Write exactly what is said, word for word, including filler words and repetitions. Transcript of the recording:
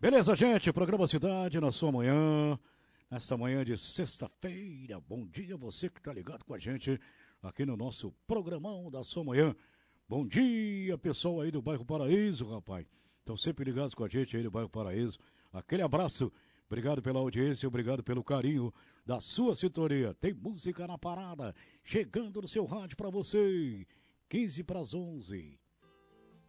Beleza, gente? Programa Cidade na sua manhã, nesta manhã de sexta-feira. Bom dia, você que tá ligado com a gente aqui no nosso programão da sua manhã. Bom dia, pessoal aí do bairro Paraíso, rapaz. Estão sempre ligados com a gente aí do bairro Paraíso. Aquele abraço, obrigado pela audiência, obrigado pelo carinho da sua sintonia. Tem música na parada, chegando no seu rádio pra você. quinze para as onze.